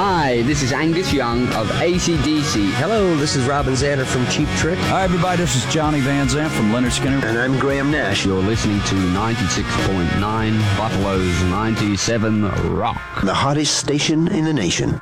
Hi, this is Angus Young of AC/DC. Hello, this is Robin Zander from Cheap Trick. Hi, everybody. This is Johnny Van Zant from Leonard Skinner. And I'm Graham Nash. You're listening to 96.9 Buffalo's 97 Rock. The hottest station in the nation.